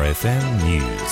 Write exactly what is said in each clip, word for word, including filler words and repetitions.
F M News.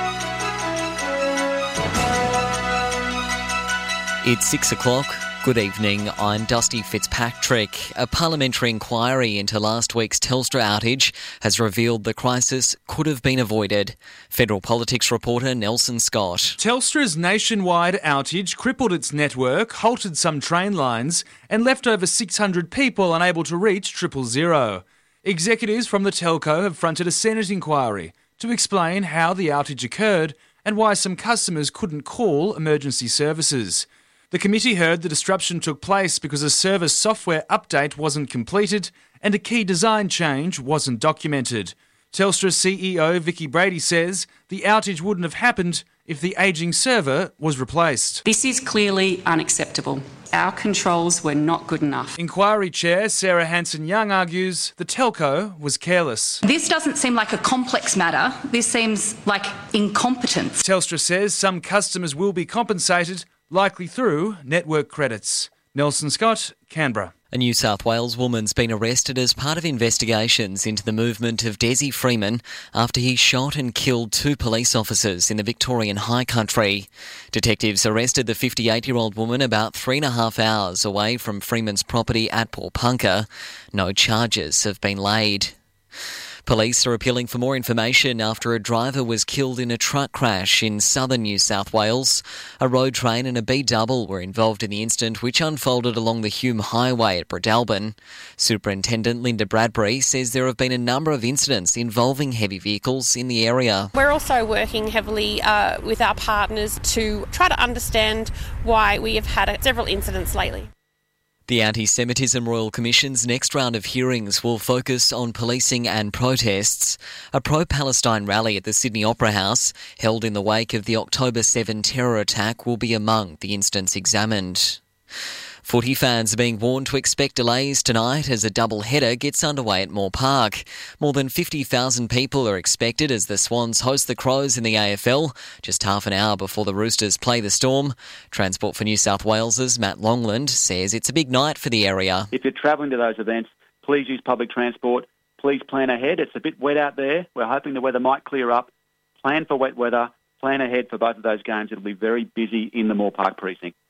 It's six o'clock. Good evening, I'm Dusty Fitzpatrick. A parliamentary inquiry into last week's Telstra outage has revealed the crisis could have been avoided. Federal politics reporter Nelson Scott. Telstra's nationwide outage crippled its network, halted some train lines and left over six hundred people unable to reach triple zero. Executives from the telco have fronted a Senate inquiry to explain how the outage occurred and why some customers couldn't call emergency services. The committee heard the disruption took place because a server software update wasn't completed and a key design change wasn't documented. Telstra C E O Vicki Brady says the outage wouldn't have happened if the ageing server was replaced. This is clearly unacceptable. Our controls were not good enough. Inquiry Chair Sarah Hanson-Young argues the telco was careless. This doesn't seem like a complex matter. This seems like incompetence. Telstra says some customers will be compensated, likely through network credits. Nelson Scott, Canberra. A New South Wales woman's been arrested as part of investigations into the movement of Desi Freeman after he shot and killed two police officers in the Victorian High Country. Detectives arrested the fifty-eight-year-old woman about three and a half hours away from Freeman's property at Paulpunka. No charges have been laid. Police are appealing for more information after a driver was killed in a truck crash in southern New South Wales. A road train and a B-double were involved in the incident, which unfolded along the Hume Highway at Bredelban. Superintendent Linda Bradbury says there have been a number of incidents involving heavy vehicles in the area. We're also working heavily uh, with our partners to try to understand why we have had several incidents lately. The Anti-Semitism Royal Commission's next round of hearings will focus on policing and protests. A pro-Palestine rally at the Sydney Opera House, held in the wake of the October seventh terror attack, will be among the incidents examined. Footy fans are being warned to expect delays tonight as a double-header gets underway at Moore Park. More than fifty thousand people are expected as the Swans host the Crows in the A F L, just half an hour before the Roosters play the Storm. Transport for New South Wales's Matt Longland says it's a big night for the area. If you're travelling to those events, please use public transport. Please plan ahead. It's a bit wet out there. We're hoping the weather might clear up. Plan for wet weather. Plan ahead for both of those games. It'll be very busy in the Moore Park precinct.